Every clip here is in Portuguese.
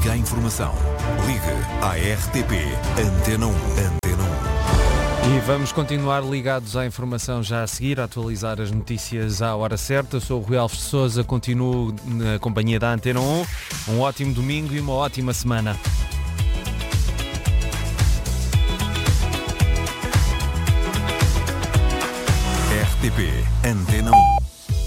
Siga a informação. Ligue à RTP Antena 1. Antena 1. E vamos continuar ligados à informação já a seguir, a atualizar as notícias à hora certa. Eu sou o Rui Alves de Sousa, continuo na companhia da Antena 1. Um ótimo domingo e uma ótima semana. RTP Antena 1.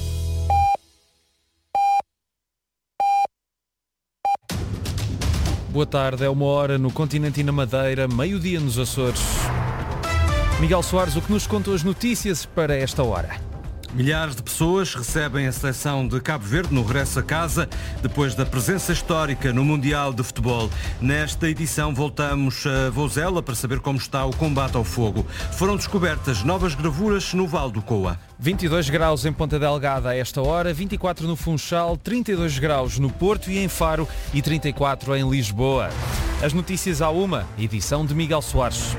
Boa tarde, é 1h no continente e na Madeira, meio-dia nos Açores. Miguel Soares, o que nos contou as notícias para esta hora? Milhares de pessoas recebem a seleção de Cabo Verde no regresso a casa depois da presença histórica no Mundial de Futebol. Nesta edição voltamos a Vozela para saber como está o combate ao fogo. Foram descobertas novas gravuras no Vale do Coa. 22 graus em Ponta Delgada a esta hora, 24 no Funchal, 32 graus no Porto e em Faro e 34 em Lisboa. As notícias à uma, edição de Miguel Soares.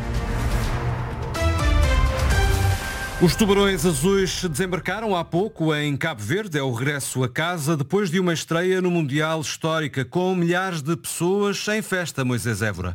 Os tubarões azuis desembarcaram há pouco em Cabo Verde. É o regresso a casa depois de uma estreia no Mundial histórica com milhares de pessoas em festa, Moisés Évora.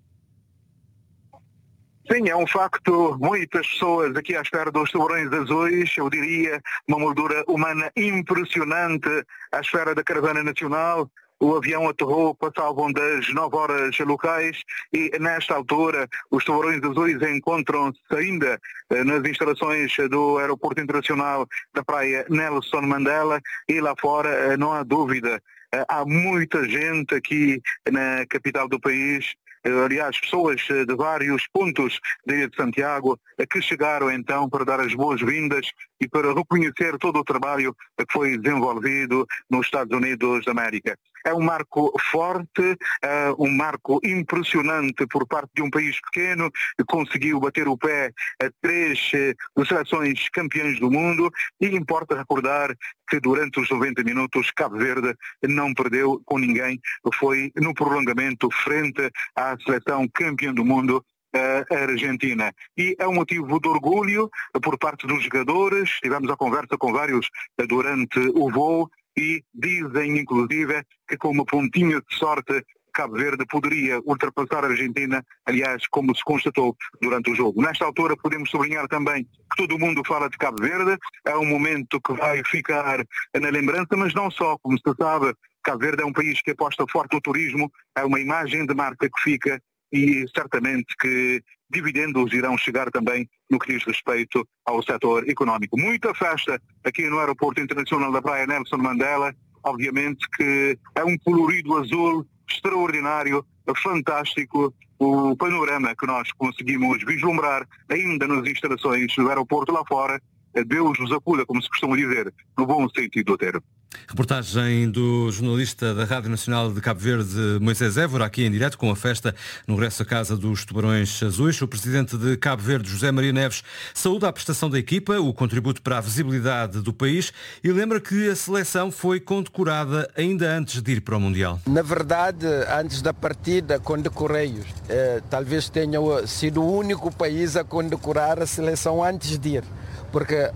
Sim, é um facto. Muitas pessoas aqui à espera dos tubarões azuis, eu diria uma moldura humana impressionante à espera da caravana nacional. O avião aterrou passavam das 9 horas locais e nesta altura os tubarões azuis encontram-se ainda nas instalações do Aeroporto Internacional da Praia Nelson Mandela e lá fora não há dúvida, há muita gente aqui na capital do país. Aliás, pessoas de vários pontos de Santiago que chegaram então para dar as boas-vindas e para reconhecer todo o trabalho que foi desenvolvido nos Estados Unidos da América. É um marco forte, um marco impressionante por parte de um país pequeno que conseguiu bater o pé a 3 seleções campeãs do mundo e importa recordar que durante os 90 minutos Cabo Verde não perdeu com ninguém, foi no prolongamento frente à seleção campeã do mundo, a Argentina. E é um motivo de orgulho por parte dos jogadores. Tivemos a conversa com vários durante o voo e dizem inclusive que com uma pontinha de sorte Cabo Verde poderia ultrapassar a Argentina, aliás, como se constatou durante o jogo. Nesta altura podemos sublinhar também que todo mundo fala de Cabo Verde, é um momento que vai ficar na lembrança, mas não só, como se sabe, Cabo Verde é um país que aposta forte no turismo, é uma imagem de marca que fica e certamente que dividendos irão chegar também no que diz respeito ao setor económico. Muita festa aqui no Aeroporto Internacional da Praia Nelson Mandela, obviamente que é um colorido azul extraordinário, fantástico, o panorama que nós conseguimos vislumbrar ainda nas instalações do aeroporto lá fora. Deus nos acuda, como se costuma dizer, no bom sentido do termo. Reportagem do jornalista da Rádio Nacional de Cabo Verde, Moisés Évora, aqui em direto com a festa no regresso a casa dos Tubarões Azuis. O presidente de Cabo Verde, José Maria Neves, saúda a prestação da equipa, o contributo para a visibilidade do país e lembra que a seleção foi condecorada ainda antes de ir para o Mundial. Na verdade, antes da partida, condecorei-os. Talvez tenha sido o único país a condecorar a seleção antes de ir. Porque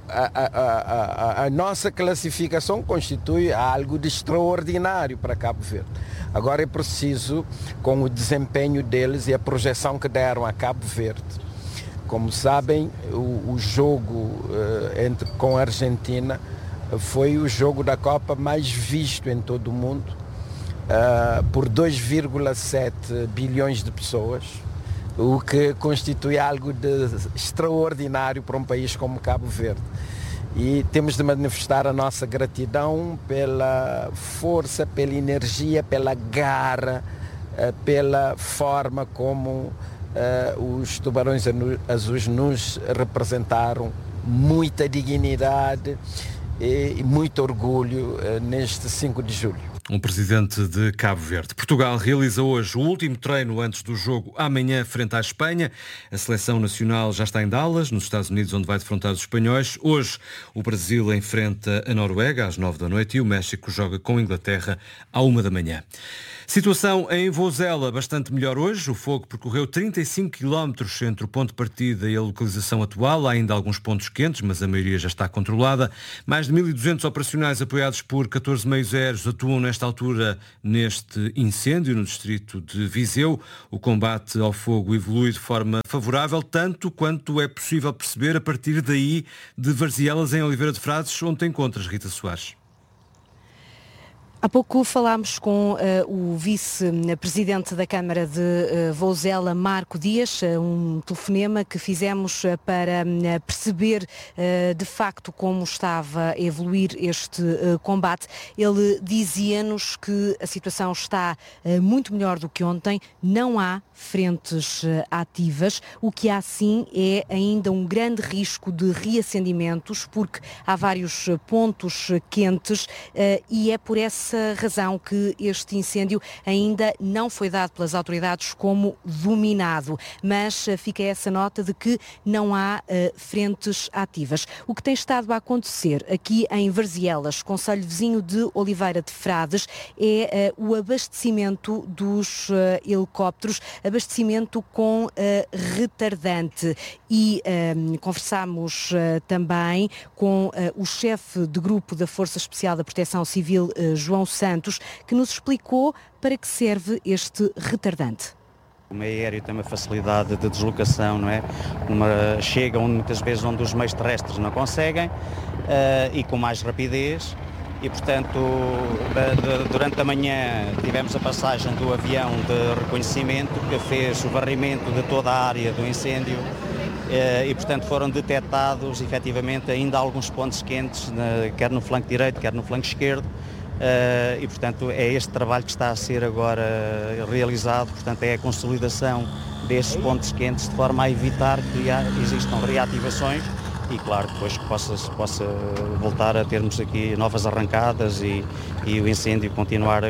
a nossa classificação constitui algo de extraordinário para Cabo Verde. Agora é preciso, com o desempenho deles e a projeção que deram a Cabo Verde. Como sabem, o jogo com a Argentina foi o jogo da Copa mais visto em todo o mundo, por 2,7 bilhões de pessoas. O que constitui algo de extraordinário para um país como Cabo Verde. E temos de manifestar a nossa gratidão pela força, pela energia, pela garra, pela forma como os Tubarões Azuis nos representaram. Muita dignidade e muito orgulho neste 5 de julho. Um presidente de Cabo Verde. Portugal realiza hoje o último treino antes do jogo amanhã frente à Espanha. A seleção nacional já está em Dallas, nos Estados Unidos, onde vai defrontar os espanhóis. Hoje o Brasil enfrenta a Noruega às 9 da noite e o México joga com a Inglaterra à 1 da manhã. Situação em Vozela bastante melhor hoje. O fogo percorreu 35 km entre o ponto de partida e a localização atual. Há ainda alguns pontos quentes, mas a maioria já está controlada. Mais de 1.200 operacionais apoiados por 14 meios aéreos atuam nesta altura neste incêndio no distrito de Viseu. O combate ao fogo evolui de forma favorável, tanto quanto é possível perceber a partir daí de Varzielas, em Oliveira de Frades, onde te encontras, Rita Soares. Há pouco falámos com o vice-presidente da Câmara de Vouzela, Marco Dias, um telefonema que fizemos para perceber de facto como estava a evoluir este combate. Ele dizia-nos que a situação está muito melhor do que ontem, não há frentes ativas, o que há sim é ainda um grande risco de reacendimentos, porque há vários pontos quentes e é por essa razão que este incêndio ainda não foi dado pelas autoridades como dominado, mas fica essa nota de que não há frentes ativas. O que tem estado a acontecer aqui em Varzielas, concelho vizinho de Oliveira de Frades, é o abastecimento dos helicópteros, abastecimento com retardante, e conversámos também com o chefe de grupo da Força Especial da Proteção Civil, João Santos, que nos explicou para que serve este retardante. O meio aéreo tem uma facilidade de deslocação, não é? Chega muitas vezes onde os meios terrestres não conseguem e com mais rapidez. E, portanto, durante a manhã tivemos a passagem do avião de reconhecimento que fez o varrimento de toda a área do incêndio e, portanto, foram detectados efetivamente ainda alguns pontos quentes, quer no flanco direito, quer no flanco esquerdo. E, portanto, é este trabalho que está a ser agora realizado, portanto, é a consolidação destes pontos quentes de forma a evitar que existam reativações e, claro, depois que possa voltar a termos aqui novas arrancadas e o incêndio continuar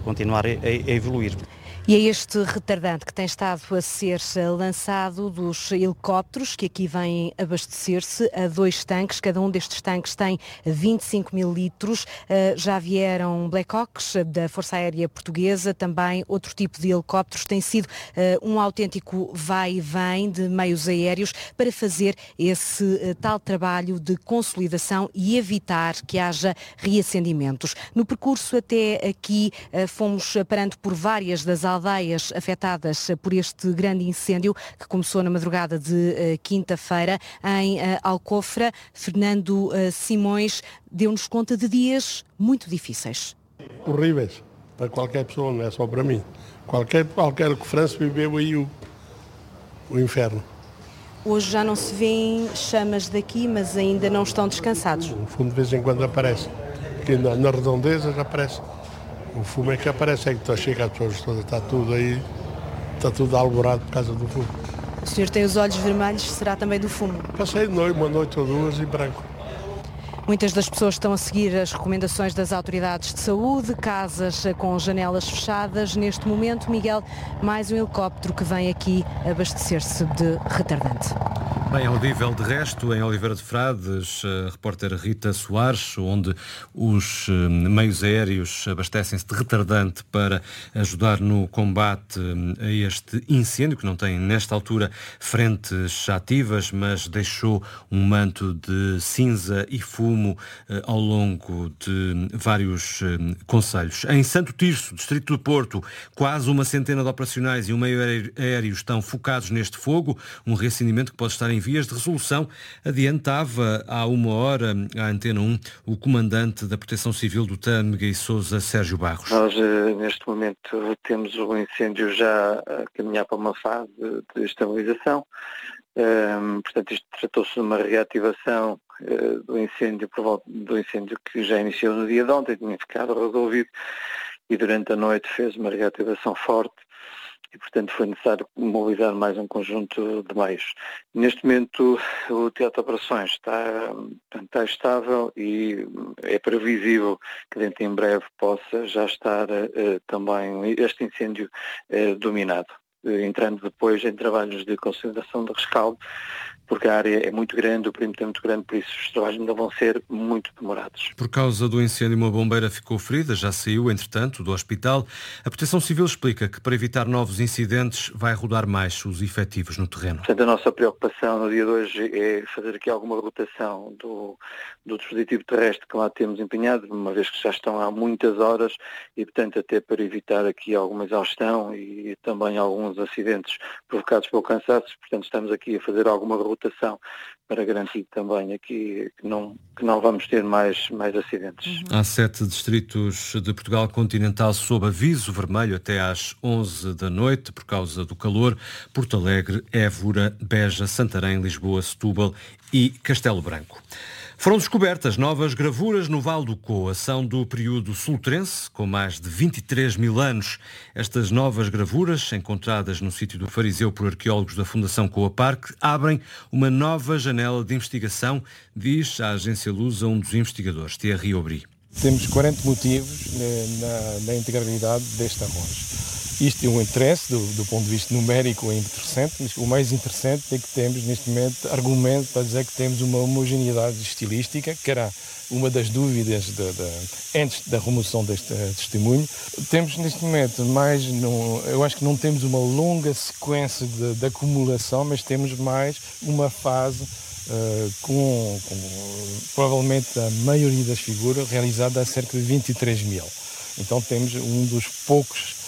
a evoluir. E é este retardante que tem estado a ser lançado dos helicópteros que aqui vêm abastecer-se a 2 tanques. Cada um destes tanques tem 25 mil litros. Já vieram Black Hawks da Força Aérea Portuguesa, também outro tipo de helicópteros. Tem sido um autêntico vai e vem de meios aéreos para fazer esse tal trabalho de consolidação e evitar que haja reacendimentos. No percurso até aqui fomos parando por várias das aldeias afetadas por este grande incêndio que começou na madrugada de quinta-feira em Alcofra. Fernando Simões deu-nos conta de dias muito difíceis. Horríveis para qualquer pessoa, não é só para mim. Qualquer França viveu aí o inferno. Hoje já não se vêem chamas daqui, mas ainda não estão descansados. O fumo de vez em quando aparece. Aqui na redondeza já aparece. O fumo é que aparece, é que chega às pessoas todas, está tudo alvorado por causa do fumo. O senhor tem os olhos vermelhos, será também do fumo? Passei uma noite ou duas em branco. Muitas das pessoas estão a seguir as recomendações das autoridades de saúde, casas com janelas fechadas. Neste momento, Miguel, mais um helicóptero que vem aqui abastecer-se de retardante. Bem, audível de resto, em Oliveira de Frades, a repórter Rita Soares, onde os meios aéreos abastecem-se de retardante para ajudar no combate a este incêndio, que não tem, nesta altura, frentes ativas, mas deixou um manto de cinza e fumo ao longo de vários concelhos. Em Santo Tirso, distrito do Porto, quase uma centena de operacionais e um meio aéreo estão focados neste fogo, um reacendimento que pode estar em vias de resolução, adiantava há uma hora à Antena 1 o comandante da Proteção Civil do Tâmega e Sousa, Sérgio Barros. Nós, neste momento, temos o incêndio já a caminhar para uma fase de estabilização. Portanto, isto tratou-se de uma reativação do incêndio que já iniciou no dia de ontem, tinha ficado resolvido e durante a noite fez uma reativação forte. E, portanto, foi necessário mobilizar mais um conjunto de meios. Neste momento, o teatro de operações está estável e é previsível que dentro em breve possa já estar também este incêndio dominado. Entrando depois em trabalhos de consolidação de rescaldo porque a área é muito grande, o perímetro é muito grande, por isso os trabalhos ainda vão ser muito demorados. Por causa do incêndio, uma bombeira ficou ferida, já saiu, entretanto, do hospital. A Proteção Civil explica que para evitar novos incidentes vai rodar mais os efetivos no terreno. Portanto, a nossa preocupação no dia de hoje é fazer aqui alguma rotação do dispositivo terrestre que lá temos empenhado, uma vez que já estão há muitas horas e, portanto, até para evitar aqui alguma exaustão e também alguns acidentes provocados pelo cansaço. Portanto, estamos aqui a fazer alguma rotação para garantir também aqui que não vamos ter mais acidentes. Há 7 distritos de Portugal continental sob aviso vermelho até às 11 da noite por causa do calor: Porto Alegre, Évora, Beja, Santarém, Lisboa, Setúbal e Castelo Branco. Foram descobertas novas gravuras no Vale do Coa. São do período solutrense, com mais de 23 mil anos. Estas novas gravuras, encontradas no sítio do Fariseu por arqueólogos da Fundação Coa Parque, abrem uma nova janela de investigação, diz a agência Lusa um dos investigadores, Thierry Aubry. Temos 40 motivos na integralidade desta rocha. Isto é um interesse, do ponto de vista numérico, é interessante, mas o mais interessante é que temos, neste momento, argumento para dizer que temos uma homogeneidade estilística, que era uma das dúvidas antes da remoção deste testemunho. Temos, neste momento, eu acho que não temos uma longa sequência de acumulação, mas temos mais uma fase com provavelmente a maioria das figuras realizada há cerca de 23 mil. Então temos um dos poucos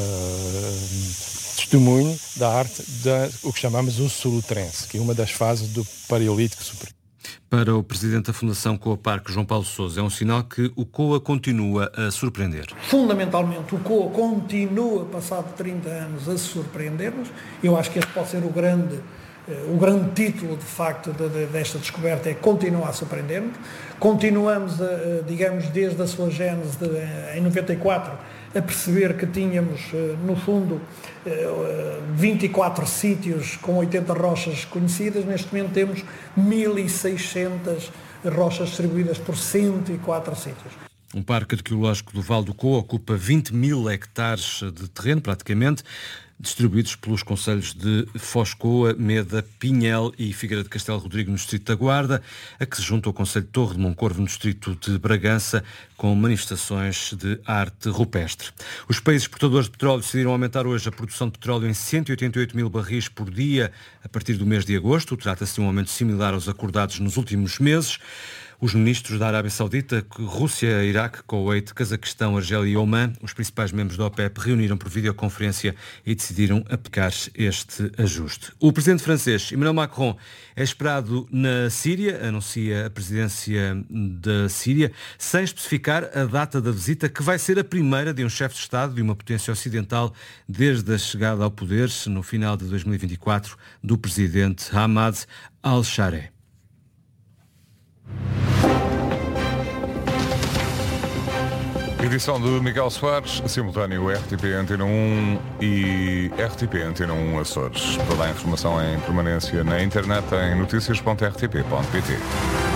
testemunho da arte o que chamamos o solutrense, que é uma das fases do Paleolítico Superior. Para o presidente da Fundação Coa Parque, João Paulo Sousa, é um sinal que o Coa continua a surpreender. Fundamentalmente, o Coa continua, passado 30 anos, a surpreender-nos. Eu acho que este pode ser o grande título, de facto, desta descoberta, é continuar a surpreender-nos. Continuamos, digamos, desde a sua gênese em 94, a perceber que tínhamos, no fundo, 24 sítios com 80 rochas conhecidas. Neste momento temos 1.600 rochas distribuídas por 104 sítios. Um parque arqueológico do Vale do Coa ocupa 20 mil hectares de terreno, praticamente, distribuídos pelos concelhos de Foz Coa, Meda, Pinhel e Figueira de Castelo Rodrigo, no distrito da Guarda, a que se junta o concelho de Torre de Moncorvo, no distrito de Bragança, com manifestações de arte rupestre. Os países exportadores de petróleo decidiram aumentar hoje a produção de petróleo em 188 mil barris por dia a partir do mês de agosto. Trata-se de um aumento similar aos acordados nos últimos meses. Os ministros da Arábia Saudita, Rússia, Iraque, Kuwait, Cazaquistão, Argélia e Omã, os principais membros da OPEP, reuniram por videoconferência e decidiram aplicar este ajuste. O presidente francês, Emmanuel Macron, é esperado na Síria, anuncia a presidência da Síria, sem especificar a data da visita, que vai ser a primeira de um chefe de Estado de uma potência ocidental desde a chegada ao poder, no final de 2024, do presidente Ahmad al-Shara. Edição de Miguel Soares, simultâneo RTP Antena 1 e RTP Antena 1 Açores. Toda a informação em permanência na internet em noticias.rtp.pt.